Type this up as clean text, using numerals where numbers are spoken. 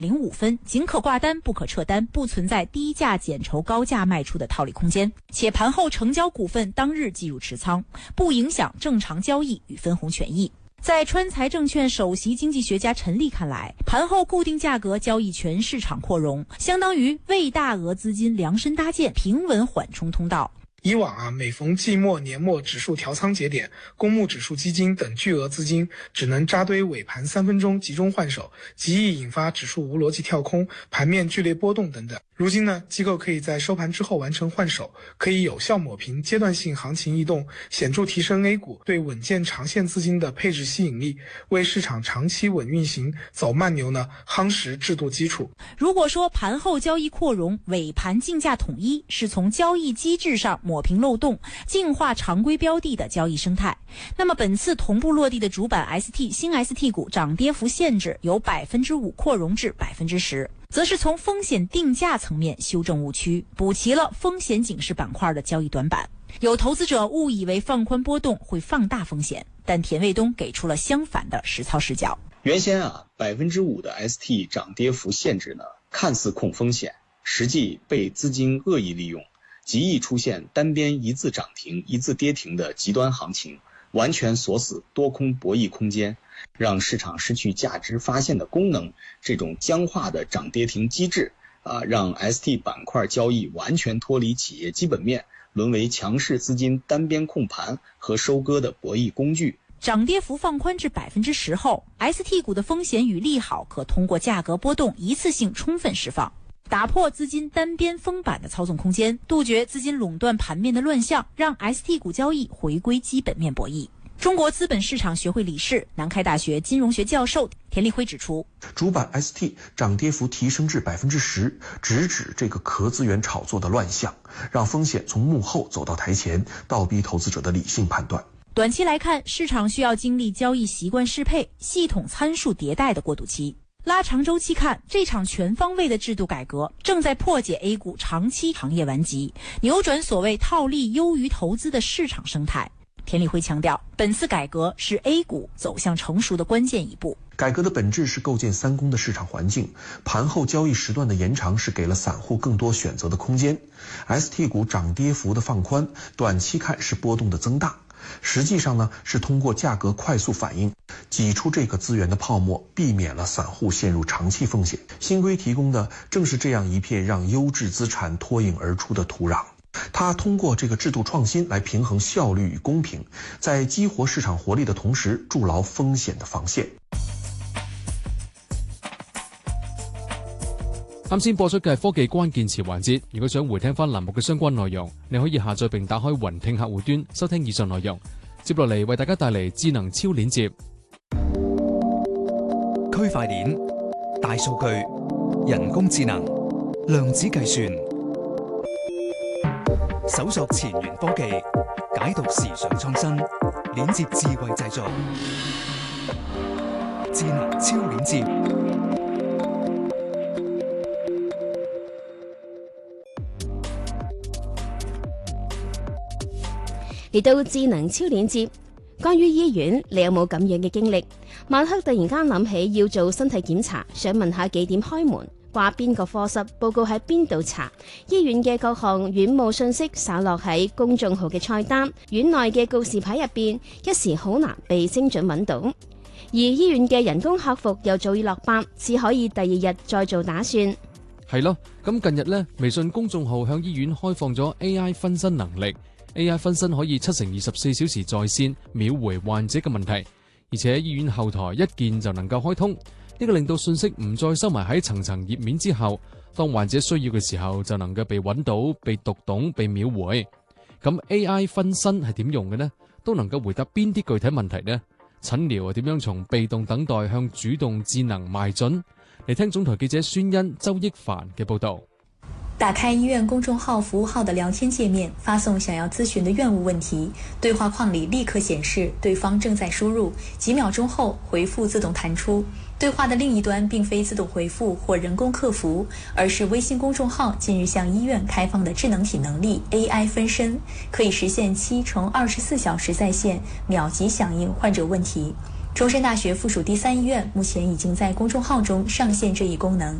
05分，仅可挂单不可撤单，不存在低价减筹高价卖出的套利空间，且盘后成交股份当日计入持仓，不影响正常交易与分红权益。在川财证券首席经济学家陈立看来，盘后固定价格交易全市场扩容，相当于为大额资金量身搭建平稳缓冲通道。 以往每逢季末年末指数调仓节点，公募指数基金等巨额资金只能扎堆尾盘3分钟集中换手，极易引发指数无逻辑跳空，盘面剧烈波动等等。如今呢，机构可以在收盘之后完成换手，可以有效抹平阶段性行情异动，显著提升 A 股对稳健长线资金的配置吸引力，为市场长期稳运行走慢牛呢夯实制度基础。 如果说盘后交易扩容，尾盘竞价统一，是从交易机制上抹平漏洞，净化常规标的的交易生态，那么本次同步落地的主板 ST 新 ST 股涨跌幅限制由 5% 扩容至 10%， 则是从风险定价层面修正误区，补齐了风险警示板块的交易短板。有投资者误以为放宽波动会放大风险，但田卫东给出了相反的实操视角。 原先5%的 ST 涨跌幅限制呢，看似控风险，实际被资金恶意利用，极易出现单边一字涨停一字跌停的极端行情，完全锁死多空博弈空间，让市场失去价值发现的功能。这种僵化的涨跌停机制让 ST 板块交易完全脱离企业基本面，沦为强势资金单边控盘和收割的博弈工具。 涨跌幅放宽至 10% 后， ST 股的风险与利好可通过价格波动一次性充分释放，打破资金单边封板的操纵空间，杜绝资金垄断盘面的乱象，让 ST 股交易回归基本面博弈。中国资本市场学会理事、南开大学金融学教授田立辉指出， 主板 ST 涨跌幅提升至 10%， 直指这个壳资源炒作的乱象，让风险从幕后走到台前，倒逼投资者的理性判断。 短期来看，市场需要经历交易习惯适配、系统参数迭代的过渡期。拉长周期看，这场全方位的制度改革正在破解 A 股长期行业顽疾，扭转所谓套利优于投资的市场生态。田立辉强调，本次改革是 A 股走向成熟的关键一步。 改革的本质是构建三公的市场环境，盘后交易时段的延长是给了散户更多选择的空间。ST 股涨跌幅的放宽，短期看是波动的增大，实际上呢是通过价格快速反应挤出这个资源的泡沫，避免了散户陷入长期风险。新规提供的正是这样一片让优质资产脱颖而出的土壤。它通过这个制度创新来平衡效率与公平，在激活市場活力的同時築牢風險的防線。 啱先播出嘅係科技關鍵詞環節，如果想回聽翻欄目嘅相關內容，你可以下載並打開雲聽客戶端收聽以上內容。接落嚟為大家帶嚟智能超鏈接。 區塊鏈、大數據、人工智能、量子計算。搜索前沿科技，解讀時尚創新，鏈接智慧製作，智能超鏈接。 嚟到智能超鏈接，關於醫院，你有冇咁樣嘅經歷？晚黑突然間諗起要做身體檢查，想問下幾點開門？掛邊個科室，報告喺邊度查？醫院嘅各項院務信息灑落喺公眾號嘅菜單，院內嘅告示牌入邊，一時好難被精準揾到。而醫院嘅人工客服又早已落班，只可以第二日再做打算。 係咯，咁近日呢，微信公眾號向醫院開放咗 AI 分身能力。AI 分身可以7×24小時在線，秒回患者嘅問題，而且醫院後台一鍵就能夠開通。呢個令到信息唔再收埋喺層層頁面之後，當患者需要嘅時候就能夠被揾到、被讀懂、被秒回。咁 AI 分身係點用嘅呢？都能夠回答邊啲具體問題呢？診療點樣從被動等待向主動智能邁進？嚟聽總台記者孫欣、周益凡嘅報導。 打開醫院公眾號服務號的聊天界面，發送想要諮詢的院務問題，對話框裡立刻顯示對方正在輸入，幾秒鐘後回復自動彈出。對話的另一端並非自動回復或人工客服，而是微信公眾號近日向醫院開放的智能體能力 AI 分身，可以實現7×24小時在線，秒級響應患者問題。 中山大学附属第3医院目前已经在公众号中上线这一功能，